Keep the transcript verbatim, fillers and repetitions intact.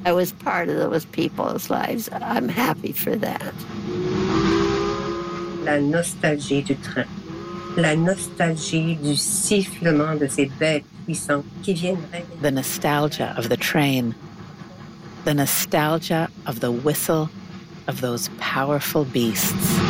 I was part of those people's lives. I'm happy for that. La nostalgie du train. La nostalgie du sifflement de ces bêtes puissantes qui viennent réveiller. The nostalgia of the train. The nostalgia of the whistle of those powerful beasts.